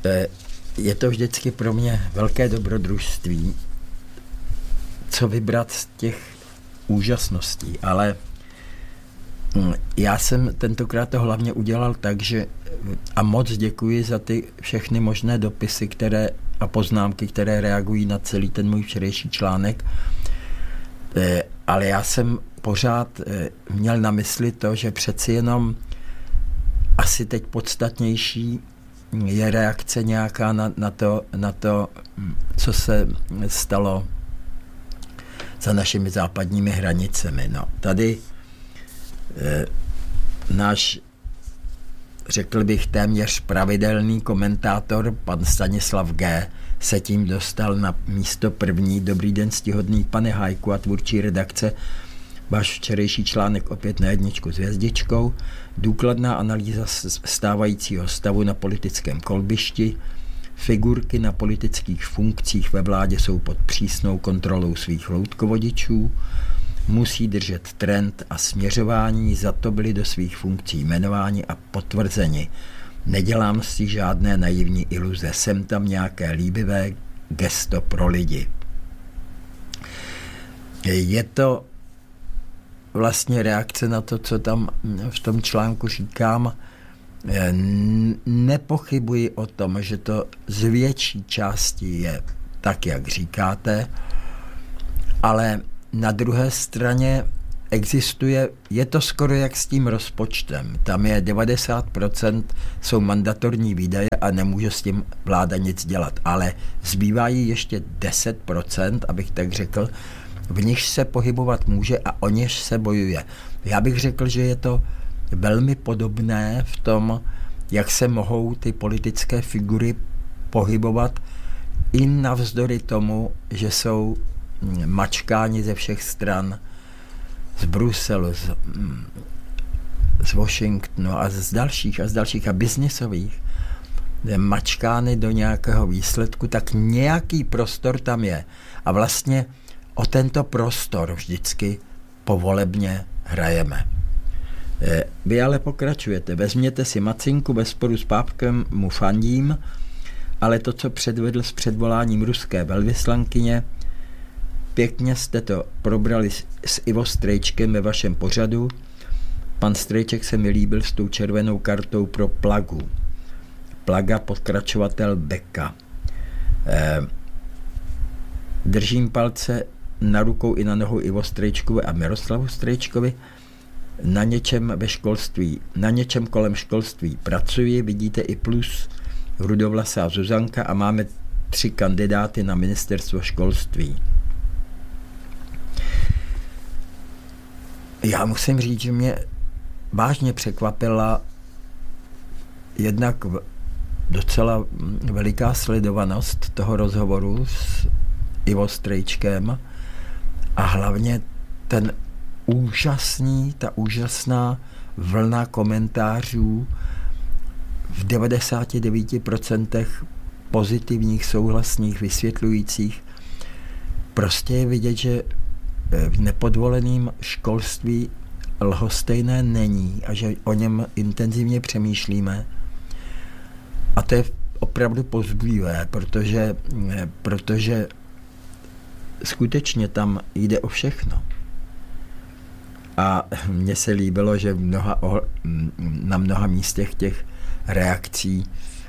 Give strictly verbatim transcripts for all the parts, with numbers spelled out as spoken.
je to vždycky pro mě velké dobrodružství, co vybrat z těch úžasností, ale já jsem tentokrát to hlavně udělal tak, že a moc děkuji za ty všechny možné dopisy, které a poznámky, které reagují na celý ten můj včerejší článek, ale já jsem pořád měl na mysli to, že přeci jenom asi teď podstatnější je reakce nějaká na, na, to, na to, co se stalo za našimi západními hranicemi. No, tady e, náš, řekl bych, téměř pravidelný komentátor, pan Stanislav G., se tím dostal na místo první. Dobrý den, ctihodný pane Hájku a tvůrčí redakce. Váš včerejší článek opět na jedničku s hvězdičkou. Důkladná analýza stávajícího stavu na politickém kolbišti. Figurky na politických funkcích ve vládě jsou pod přísnou kontrolou svých loutkovodičů. Musí držet trend a směřování, za to byli do svých funkcí jmenováni a potvrzeni. Nedělám si žádné naivní iluze, jsem tam nějaké líbivé gesto pro lidi. Je to vlastně reakce na to, co tam v tom článku říkám. Nepochybuji o tom, že to z větší části je tak, jak říkáte, ale na druhé straně existuje, je to skoro jak s tím rozpočtem. Tam je devadesát procent jsou mandatorní výdaje a nemůže s tím vláda nic dělat, ale zbývají ještě deset procent, abych tak řekl, v nichž se pohybovat může a o něž se bojuje. Já bych řekl, že je to velmi podobné v tom, jak se mohou ty politické figury pohybovat i navzdory tomu, že jsou mačkáni ze všech stran, z Bruselu, z, z Washingtonu a z dalších a z dalších a biznisových mačkány do nějakého výsledku, tak nějaký prostor tam je. A vlastně o tento prostor vždycky povolebně hrajeme. Vy ale pokračujete. Vezměte si Macinku, ve sporu s Pápkem mu fandím, ale to, co předvedl s předvoláním ruské velvyslankyně, pěkně jste to probrali s Ivo Strejčkem ve vašem pořadu. Pan Strejček se mi líbil s tou červenou kartou pro Plagu. Plaga, pokračovatel Beka. Držím palce na rukou i na nohu Ivo Strejčkovi a Miroslavu Strejčkovi. Na něčem ve školství, na něčem kolem školství pracuji, vidíte i plus Rudovlasá Zuzanka a máme tři kandidáty na ministerstvo školství. Já musím říct, že mě vážně překvapila jednak docela veliká sledovanost toho rozhovoru s Ivo Strejčkem a hlavně ten úžasný, ta úžasná vlna komentářů v devadesát devět procent pozitivních, souhlasných, vysvětlujících. Prostě je vidět, že v nepodvoleném školství lhostejné není a že o něm intenzivně přemýšlíme. A to je opravdu povzbudivé, protože, protože skutečně tam jde o všechno. A mně se líbilo, že mnoha, na mnoha místech těch reakcí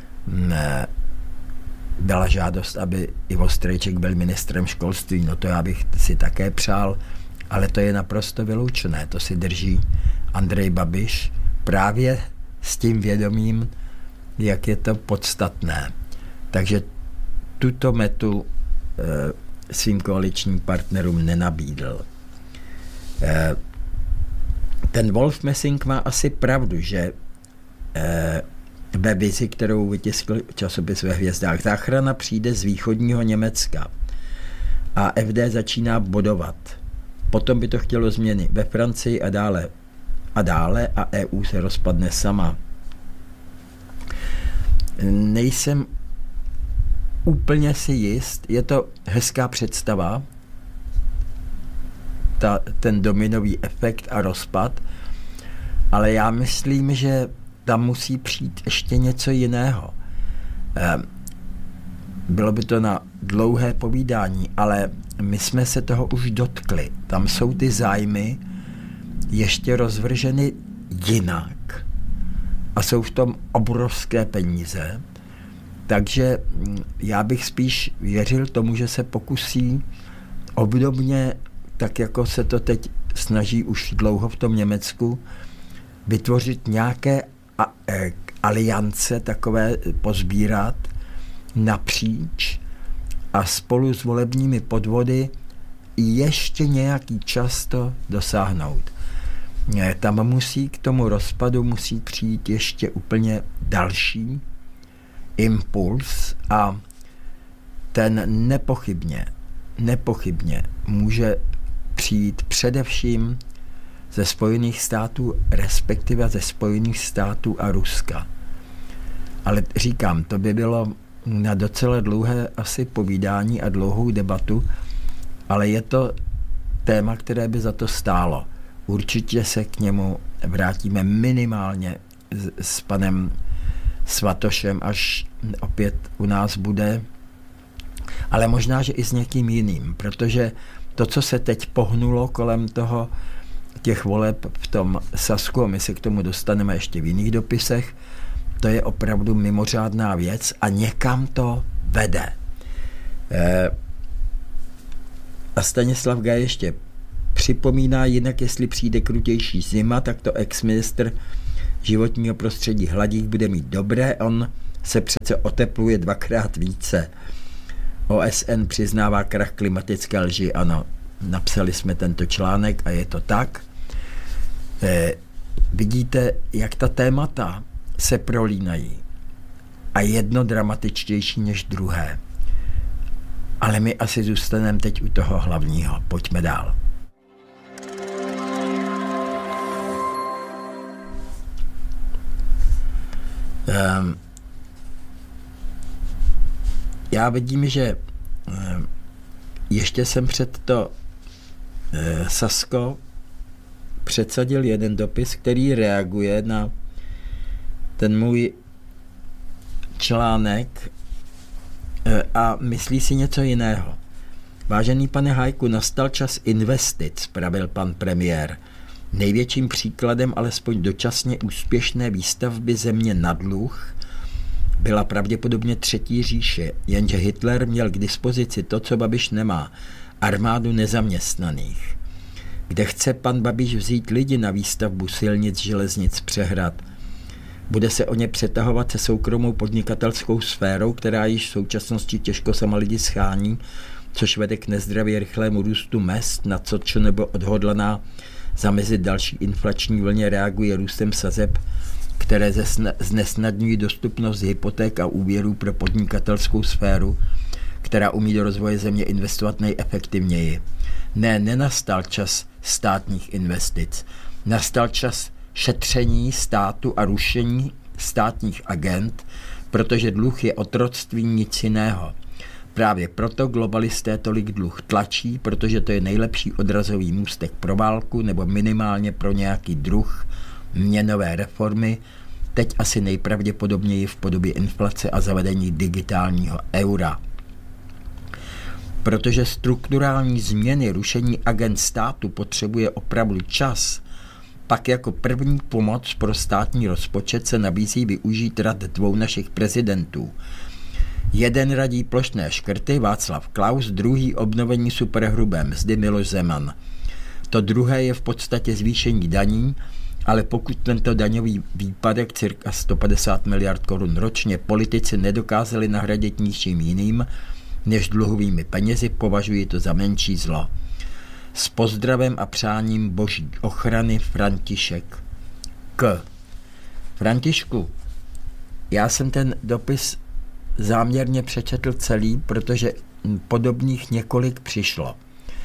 dala žádost, aby Ivo Strejček byl ministrem školství. No to já bych si také přál, ale to je naprosto vyloučené. To si drží Andrej Babiš právě s tím vědomím, jak je to podstatné. Takže tuto metu e, svým koaličním partnerům nenabídl. E, ten Wolf Messing má asi pravdu, že e, ve vizi, kterou vytiskl časopis Ve hvězdách, záchrana přijde z východního Německa a F D začíná bodovat. Potom by to chtělo změny ve Francii a dále a dále a E U se rozpadne sama. Nejsem úplně si jist, je to hezká představa, ta, ten dominový efekt a rozpad, ale já myslím, že tam musí přijít ještě něco jiného. Bylo by to na dlouhé povídání, ale my jsme se toho už dotkli. Tam jsou ty zájmy ještě rozvrženy jinak a jsou v tom obrovské peníze. Takže já bych spíš věřil tomu, že se pokusí obdobně, tak jako se to teď snaží už dlouho v tom Německu, vytvořit nějaké a, e, aliance, takové pozbírat napříč a spolu s volebními podvody ještě nějaký čas to dosáhnout. E, tam musí k tomu rozpadu musí přijít ještě úplně další impuls a ten nepochybně, nepochybně může přijít především ze Spojených států, respektive ze Spojených států a Ruska. Ale říkám, to by bylo na docela dlouhé asi povídání a dlouhou debatu, ale je to téma, které by za to stálo. Určitě se k němu vrátíme minimálně s, s panem Svatošem, až opět u nás bude, ale možná, že i s někým jiným, protože to, co se teď pohnulo kolem toho těch voleb v tom Sasku, a my se k tomu dostaneme ještě v jiných dopisech, to je opravdu mimořádná věc a někam to vede. E, a Stanislav Gaj ještě připomíná, jinak jestli přijde krutější zima, tak to ex-ministr životního prostředí Hladík bude mít dobré, on se přece otepluje dvakrát více. O S N přiznává krach klimatické lži, ano, napsali jsme tento článek a je to tak. E, vidíte, jak ta témata se prolínají a jedno dramatičtější než druhé. Ale my asi zůstaneme teď u toho hlavního. Pojďme dál. Um, já vidím, že um, ještě jsem před to uh, Sasko předsadil jeden dopis, který reaguje na ten můj článek uh, a myslí si něco jiného. Vážený pane Hájku, nastal čas investic, pravil pan premiér. Největším příkladem alespoň dočasně úspěšné výstavby země na dluh byla pravděpodobně Třetí říše, jenže Hitler měl k dispozici to, co Babiš nemá, armádu nezaměstnaných. Kde chce pan Babiš vzít lidi na výstavbu silnic, železnic, přehrad? Bude se o ně přetahovat se soukromou podnikatelskou sférou, která již v současnosti těžko sama lidi schání, což vede k nezdravě rychlému růstu mezd, na co čo nebo odhodlaná zamezit další inflační vlně reaguje růstem sazeb, které znesnadňují dostupnost hypoték a úvěrů pro podnikatelskou sféru, která umí do rozvoje země investovat nejefektivněji. Ne, nenastal čas státních investic. Nastal čas šetření státu a rušení státních agent, protože dluh je otroctví, nic jiného. Právě proto globalisté tolik dluh tlačí, protože to je nejlepší odrazový můstek pro válku nebo minimálně pro nějaký druh měnové reformy, teď asi nejpravděpodobněji v podobě inflace a zavedení digitálního eura. Protože strukturální změny rušení agent státu potřebuje opravdu čas, pak jako první pomoc pro státní rozpočet se nabízí využít rad dvou našich prezidentů. Jeden radí plošné škrty Václav Klaus, druhý obnovení superhrubé mzdy Miloš Zeman. To druhé je v podstatě zvýšení daní, ale pokud tento daňový výpadek cirka sto padesát miliard korun ročně politici nedokázali nahradit ničím jiným než dluhovými penězi, považuji to za menší zlo. S pozdravem a přáním boží ochrany František K. Františku, já jsem ten dopis záměrně přečetl celý, protože podobných několik přišlo.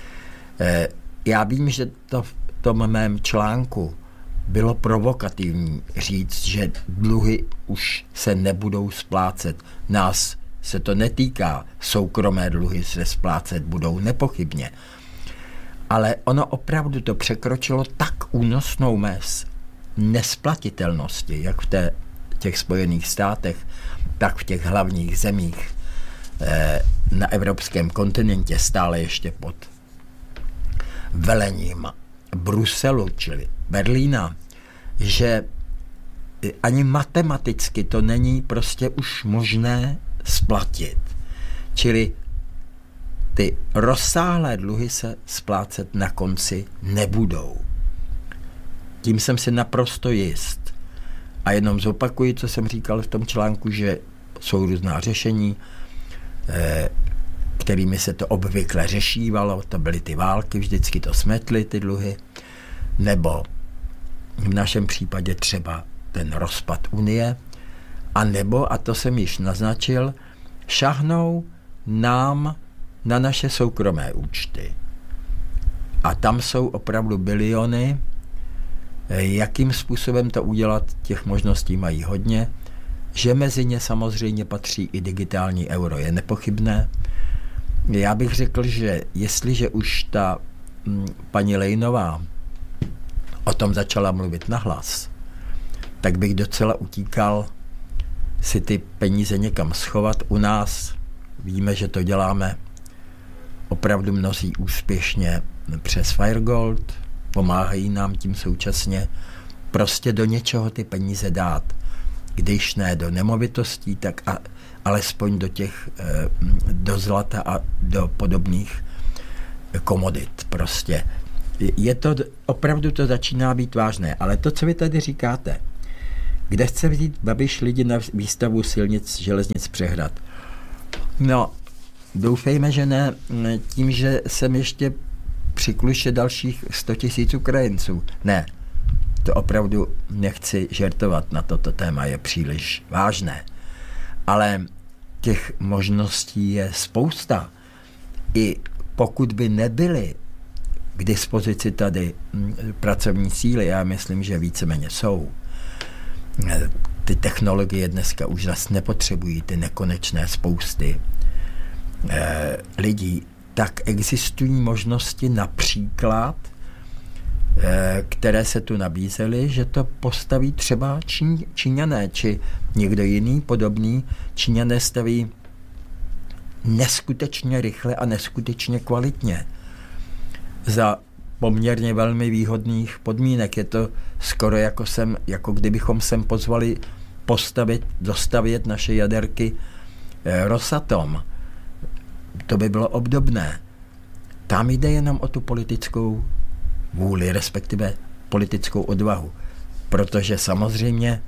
Já vím, že to v tom mém článku bylo provokativní říct, že dluhy už se nebudou splácet. Nás se to netýká, soukromé dluhy se splácet budou nepochybně. Ale ono opravdu to překročilo tak únosnou mez nesplatitelnosti, jak v té, těch Spojených státech, tak v těch hlavních zemích na evropském kontinentě stále ještě pod velením Bruselu, čili Berlína, že ani matematicky to není prostě už možné splatit. Čili ty rozsáhlé dluhy se splácet na konci nebudou. Tím jsem si naprosto jist. A jenom zopakuji, co jsem říkal v tom článku, že jsou různá řešení, kterými se to obvykle řešívalo, to byly ty války, vždycky to smetly ty dluhy, nebo v našem případě třeba ten rozpad Unie, a nebo, a to jsem již naznačil, šahnou nám na naše soukromé účty. A tam jsou opravdu biliony. Jakým způsobem to udělat, těch možností mají hodně. Že mezi ně samozřejmě patří i digitální euro, je nepochybné. Já bych řekl, že jestliže už ta m, paní Lejnová o tom začala mluvit nahlas, tak bych docela utíkal si ty peníze někam schovat. U nás víme, že to děláme opravdu mnozí úspěšně přes Firegold, pomáhají nám tím současně prostě do něčeho ty peníze dát. Když ne do nemovitostí, tak a, alespoň do těch, do zlata a do podobných komodit prostě. Je to, opravdu to začíná být vážné, ale to, co vy tady říkáte, kde chce vzít Babiš lidi na výstavu silnic, železnic, přehrad? No, doufejme, že ne tím, že sem ještě přikluše dalších sto tisíc Ukrajinců. Ne, to opravdu nechci žertovat, na toto téma je příliš vážné. Ale těch možností je spousta. I pokud by nebyly k dispozici tady pracovní síly, já myslím, že víceméně jsou, ty technologie dneska už zase nepotřebují ty nekonečné spousty eh, lidí, tak existují možnosti například, eh, které se tu nabízely, že to postaví třeba Číň, Číňané, či někdo jiný podobný. Číňané staví neskutečně rychle a neskutečně kvalitně za poměrně velmi výhodných podmínek. Je to skoro jako, sem, jako kdybychom sem pozvali postavit, dostavět naše jaderky eh, Rosatom. To by bylo obdobné. Tam jde jenom o tu politickou vůli, respektive politickou odvahu. Protože samozřejmě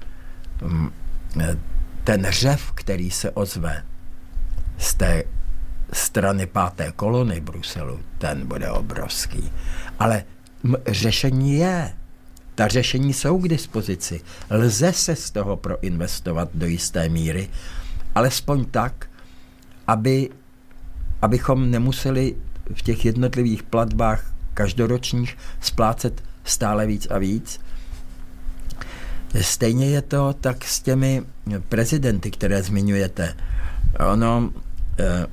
ten řev, který se ozve z té strany páté kolony Bruselu, ten bude obrovský. Ale řešení je. Ta řešení jsou k dispozici. Lze se z toho proinvestovat do jisté míry, alespoň tak, aby, abychom nemuseli v těch jednotlivých platbách každoročních splácet stále víc a víc. Stejně je to tak s těmi prezidenty, které zmiňujete. Ono, eh,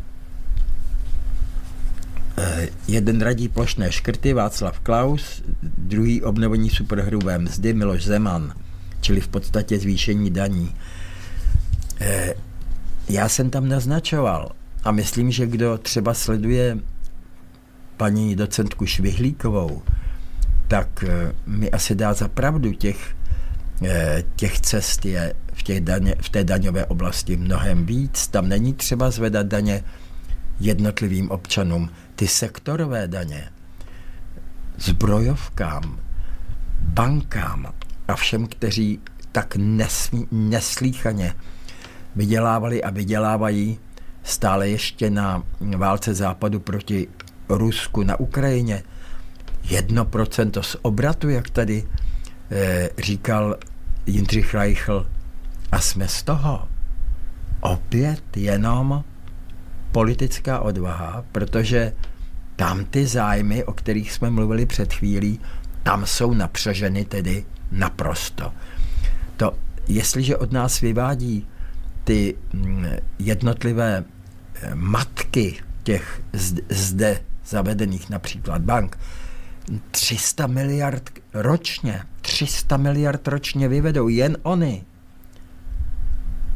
eh, jeden radí plošné škrty, Václav Klaus, druhý obnovení superhrubé mzdy, Miloš Zeman, čili v podstatě zvýšení daní. Eh, já jsem tam naznačoval a myslím, že kdo třeba sleduje paní docentku Švihlíkovou, tak eh, mi asi dá za pravdu, těch těch cest je v, těch daně, v té daňové oblasti mnohem víc. Tam není třeba zvedat daně jednotlivým občanům. Ty sektorové daně zbrojovkám, bankám a všem, kteří tak nesmí, neslýchaně vydělávali a vydělávají stále ještě na válce západu proti Rusku na Ukrajině. Jedno procento z obratu, jak tady eh, říkal Jindřich Reichl, a jsme z toho opět jenom politická odvaha, protože tam ty zájmy, o kterých jsme mluvili před chvílí, tam jsou napřaženy tedy naprosto. To, jestliže od nás vyvádí ty jednotlivé matky těch zde zavedených například bank, tři sta miliard ročně, tři sta miliard ročně vyvedou jen oni.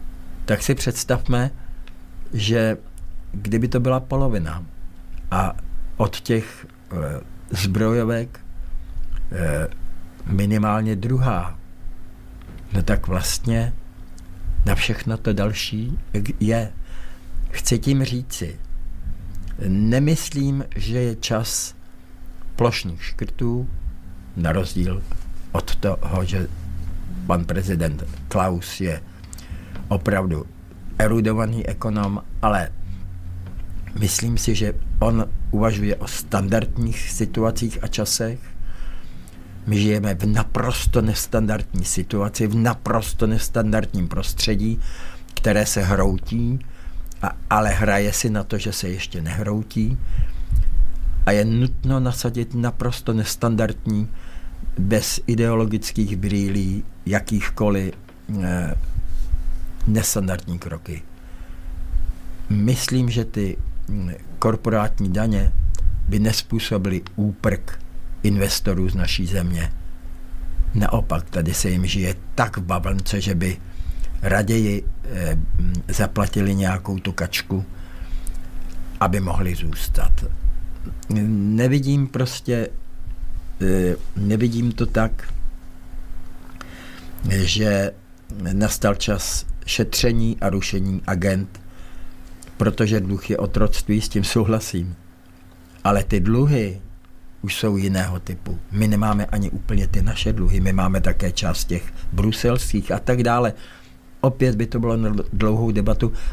tak si představme, že kdyby to byla polovina a od těch e, zbrojovek e, minimálně druhá, no tak vlastně na všechno to další je. Chci tím říci, nemyslím, že je čas plošných škrtů, na rozdíl od toho, že pan prezident Klaus je opravdu erudovaný ekonom, ale myslím si, že on uvažuje o standardních situacích a časech. My žijeme v naprosto nestandardní situaci, v naprosto nestandardním prostředí, které se hroutí, a, ale hraje si na to, že se ještě nehroutí. A je nutno nasadit naprosto nestandardní, bez ideologických brýlí, jakýchkoliv eh, nestandardní kroky. Myslím, že ty korporátní daně by nespůsobily úprk investorů z naší země. Naopak, tady se jim žije tak v bavlnce, že by raději eh, zaplatili nějakou tu kačku, aby mohli zůstat. Nevidím prostě, eh, nevidím to tak, že nastal čas šetření a rušení agend, protože dluh je otroctví, s tím souhlasím. Ale ty dluhy už jsou jiného typu. My nemáme ani úplně ty naše dluhy, my máme také část těch bruselských a tak dále. Opět by to bylo na dlouhou debatu,